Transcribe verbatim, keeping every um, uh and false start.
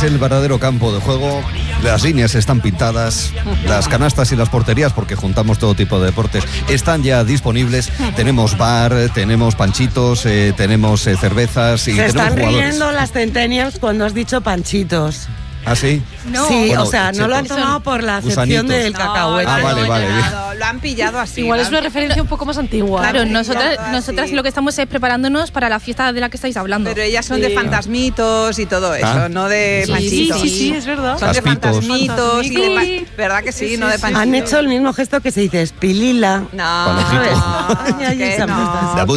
es el verdadero campo de juego. Las líneas están pintadas, las canastas y las porterías, porque juntamos todo tipo de deportes, están ya disponibles. Tenemos bar, tenemos panchitos, eh, tenemos eh, cervezas y Se tenemos están jugadores. riendo las centennials cuando has dicho panchitos. ¿Ah, sí? No. Sí, Bueno, o sea, no lo han chetos. tomado por la acepción Gusanitos. del cacahuete. Ah, vale, vale. Lo, lo han pillado así. Igual lo es han una referencia un poco más antigua. Claro, Claro, nosotras, ya, nosotras sí. lo que estamos es preparándonos para la fiesta de la que estáis hablando. Pero ellas son Sí. de fantasmitos y todo eso, Ah. no de Sí, panchitos. Sí, sí, sí, es verdad. Son de Caspitos. fantasmitos y de Fantasmitos. pa- ¿verdad que sí? Sí, no sí, de sí. panchitos. Han hecho el mismo gesto que se dice espilila. No, Panojito. no, Ay, ay, es que esa no. puta.